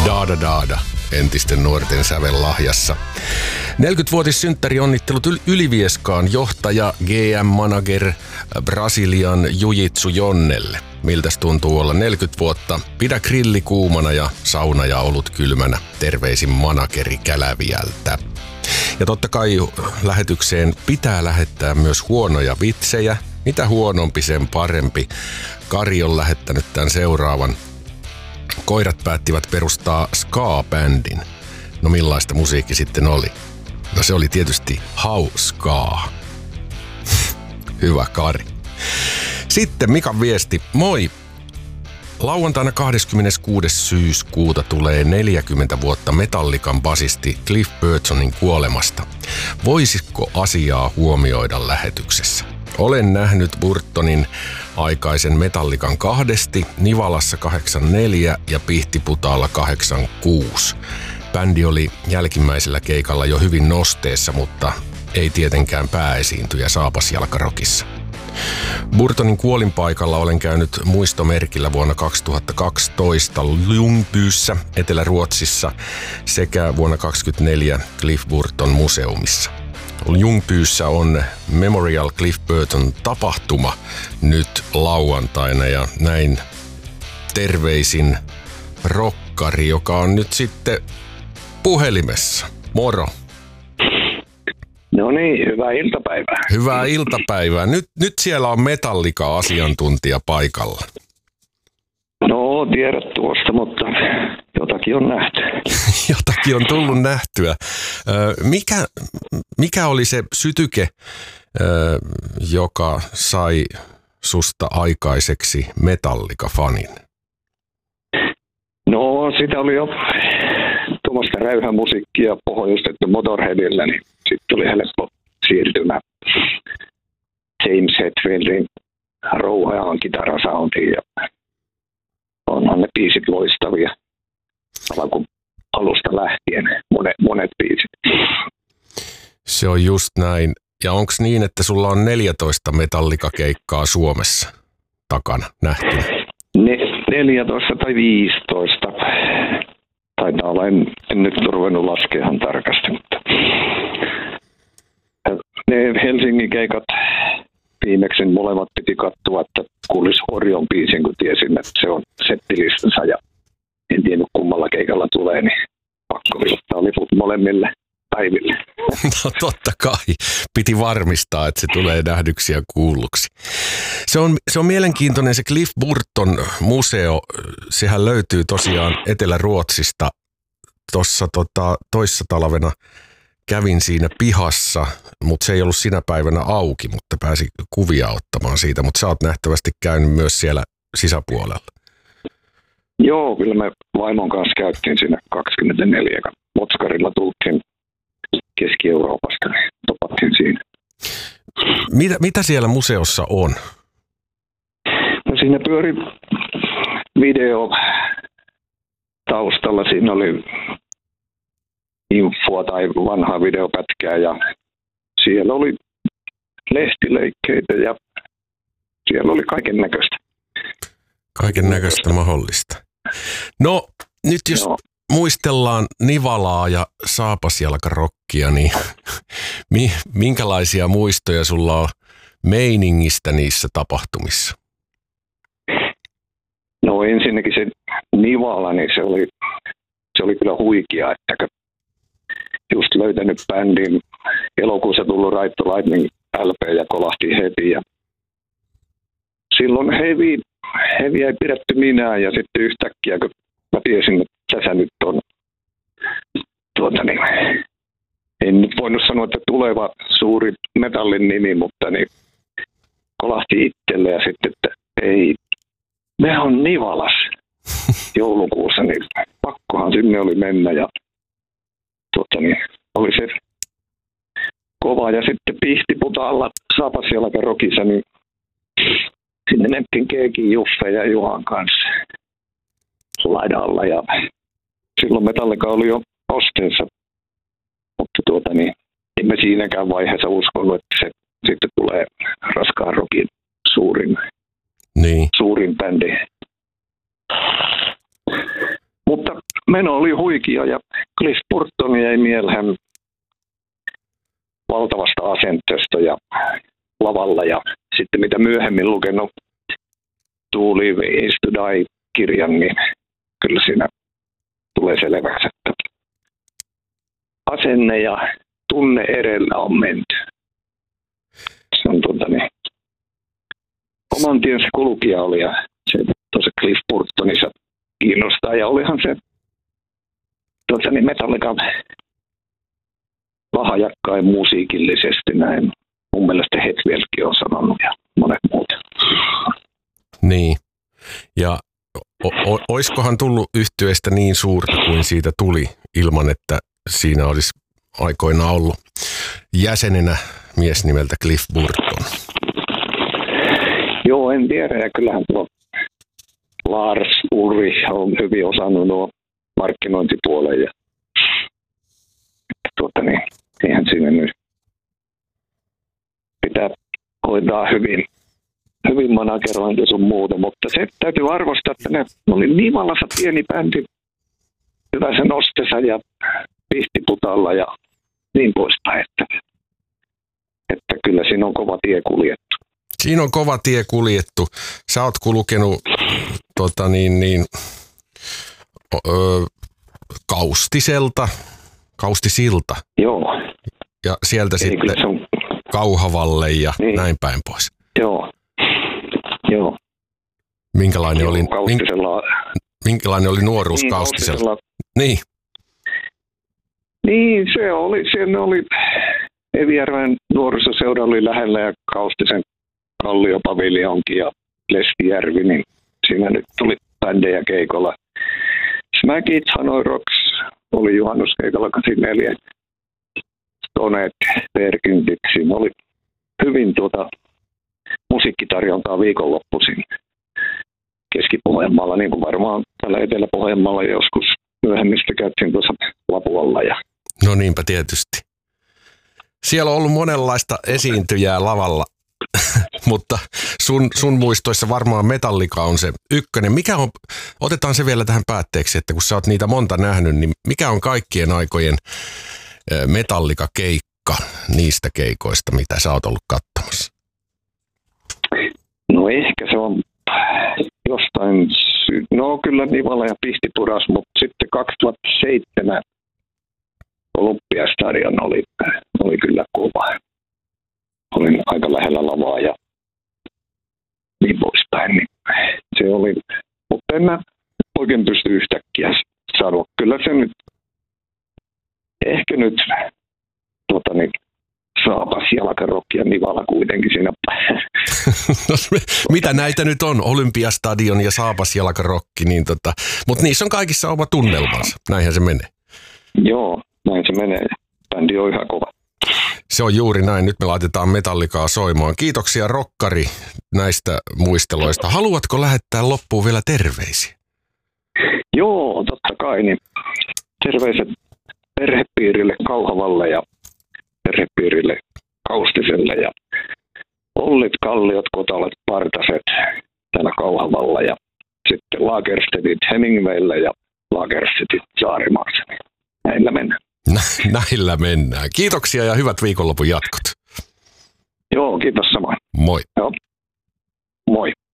Daada Daada, entisten nuorten sävellahjassa. 40-vuotissynttärionnittelut Ylivieskaan johtaja, GM-manager, Brasilian Jujitsu Jonnelle. Miltäs tuntuu olla 40 vuotta? Pidä grilli kuumana ja sauna ja olut kylmänä. Terveisin manageri Käläviältä. Ja totta kai lähetykseen pitää lähettää myös huonoja vitsejä. Mitä huonompi, sen parempi. Kari on lähettänyt tämän seuraavan. Koirat päättivät perustaa ska-bändin. No millaista musiikki sitten oli? No se oli tietysti hauskaa. Hyvä Kari. Sitten Mikan viesti. Moi! Lauantaina 26. syyskuuta tulee 40 vuotta Metallican basisti Cliff Burtonin kuolemasta. Voisitko asiaa huomioida lähetyksessä? Olen nähnyt Burtonin aikaisen Metallican kahdesti, Nivalassa 84 ja Pihtiputaalla 86. Bändi oli jälkimmäisellä keikalla jo hyvin nosteessa, mutta ei tietenkään pääesiintyjä Saapasjalkarokissa. Burtonin kuolinpaikalla olen käynyt muistomerkillä vuonna 2012 Ljungbyssä Etelä-Ruotsissa sekä vuonna 2024 Cliff Burton museumissa. Ljungbyssä on Memorial Cliff Burton tapahtuma nyt lauantaina ja näin terveisin rokkari, joka on nyt sitten puhelimessa. Moro! No niin, hyvää iltapäivää. Hyvää iltapäivää. Nyt siellä on Metallica-asiantuntija paikalla. No, tiedät tuosta, mutta jotakin on nähty. Jotakin on tullut nähtyä. Mikä oli se sytyke, joka sai susta aikaiseksi Metallica-fanin? No, sitä oli jo tuommoista räyhämusiikkia pohjustettu Motorheadillä, niin sitten tuli helppo siirtymä James Hetfieldin rouheaan kitarasoundiin ja onhan ne biisit loistavia alkuun alusta lähtien, monet biisit. Se on just näin. Ja onko niin, että sulla on 14 Metallica-keikkaa Suomessa takana nähty? 14 tai 15. Taitaa olla, en nyt ruvennut laskea ihan tarkasti, mutta ne Helsingin keikat viimeksi molemmat piti katsoa, että kuulisi Orion biisin, kun tiesin, että se on settilistassa ja en tiennyt kummalla keikalla tulee, niin pakko vilottaa liput molemmille päiville. No totta kai. Piti varmistaa, että se tulee nähdyksi ja kuulluksi. Se on mielenkiintoinen se Cliff Burton museo. Sehän löytyy tosiaan Etelä-Ruotsista. Tuossa toissa talvena kävin siinä pihassa, mutta se ei ollut sinä päivänä auki, mutta pääsi kuvia ottamaan siitä. Mutta sä oot nähtävästi käynyt myös siellä sisäpuolella. Joo, kyllä me vaimon kanssa käytiin siinä 24. Motskarilla tultiin Keski-Euroopasta, niin topattiin siinä. Mitä siellä museossa on? No siinä pyöri video taustalla. Siinä oli infoa tai vanhaa videopätkää ja siellä oli lehtileikkeitä ja siellä oli kaiken näköistä. Kaiken näköistä mahdollista. No nyt jos muistellaan Nivalaa ja Saapasjalkarokkia, niin minkälaisia muistoja sulla on meiningistä niissä tapahtumissa? No ensinnäkin se Nivala, niin se oli kyllä huikea, että just löytänyt bändin, elokuussa tullut Right to Lightning LP ja kolahti heti ja silloin heviä ei pidetty minään ja sitten yhtäkkiä, kun mä tiesin, että tässä nyt on en nyt voinut sanoa, että tuleva suuri metallin nimi, mutta niin kolahti itselle ja sitten, että ei, me on Nivalas joulukuussa, niin pakkohan sinne oli mennä ja oli se kova ja sitten Pihtiputaalla Saapasjalkarokissa, niin sinne nettiin Keekin Juffe ja Juhan kanssa laidalla ja silloin Metallica oli jo osteessa, mutta emme siinäkään vaiheessa uskonut, että se sitten tulee raskaan rockin suurin bändi. Mutta meno oli huikea ja Cliff Burton jäi mieleen valtavasta asenteesta ja lavalla ja sitten mitä myöhemmin lukenut Tuuli Is to Die-kirjan, niin kyllä siinä tulee selväksi, että asenne ja tunne edellä on menty. Se on oman tiensä kulkija oli ja se tuossa Cliff Burtonissa kiinnostaa ja olihan se Metallican lahjakkain musiikillisesti näin. Mun mielestä Hetfielkin on sanonut ja monet muut. Niin. Ja oiskohan tullut yhtyeestä niin suurta kuin siitä tuli ilman, että siinä olisi aikoinaan ollut jäsenenä mies nimeltä Cliff Burton? Joo, en tiedä. Ja kyllähän tuo Lars Ulrich on hyvin osannut nuo markkinointipuolen. Ja eihän siinä nyt pitää hoitaa hyvin managerointi sun muuta, mutta se täytyy arvostaa, että ne oli Nivalassa pieni bändi hyvässä nostessa ja pihtiputalla ja niin poispäin, että kyllä siinä on kova tie kuljettu. Siinä on kova tie kuljettu. Sä oot kulkenut Kaustisilta. Joo. Ja sieltä eli sitten on Kauhavalle ja niin. Näin päin pois. Joo. Minkälainen oli nuoruus niin, Kaustisella? Niin. Niin, siellä oli Evijärven nuorisoseura oli lähellä ja Kaustisen Kalliopaviljonki ja Lestijärvi, niin siinä nyt tuli bändejä keikolla. Smack It, Hanoi Rocks oli juhannuskeikalla 84. Stoneet, Perkintit, siinä oli hyvin musiikkitarjontaa viikonloppuisin Keski-Pohjanmaalla, niin kuin varmaan täällä Etelä-Pohjanmaalla joskus myöhemmistä käytiin tuossa Lapualla. No niinpä tietysti. Siellä on ollut monenlaista esiintyjää lavalla, mutta sun muistoissa varmaan Metallica on se ykkönen. Otetaan se vielä tähän päätteeksi, että kun sä oot niitä monta nähnyt, niin mikä on kaikkien aikojen Metallica-keikka niistä keikoista, mitä sä oot ollut katsomassa? No ehkä se on jostain, kyllä Nivala ja Pihtipudas, mutta sitten 2007 Olympiastadion oli kyllä kova. Olin aika lähellä lavaa ja niin poispäin. Niin se oli, mutta en mä oikein pysty yhtäkkiä sanoa. Kyllä se nyt, ehkä nyt Saapas, Jalkarokki ja Nivala kuitenkin siinä. Mitä näitä nyt on? Olympiastadion ja Saapas, Jalkarokki, niin mutta niissä on kaikissa oma tunnelmansa. Näinhän se menee. Joo, näin se menee. Bändi on ihan kova. Se on juuri näin. Nyt me laitetaan Metallicaa soimaan. Kiitoksia rokkari näistä muisteloista. Haluatko lähettää loppuun vielä terveisiä? Joo, totta kai. Niin terveiset perhepiirille Kauhavalle ja perhepiirille Kaustiselle ja Ollit, Kalliot, Kotalet, Partaset täällä Kauhavalla ja sitten Lagerstedit Hemingwayllä ja Lagerstedit Saarimaassa. Näillä mennään. Näillä mennään. Kiitoksia ja hyvät viikonlopun jatkot. Joo, kiitos samoin. Moi. Joo. Moi.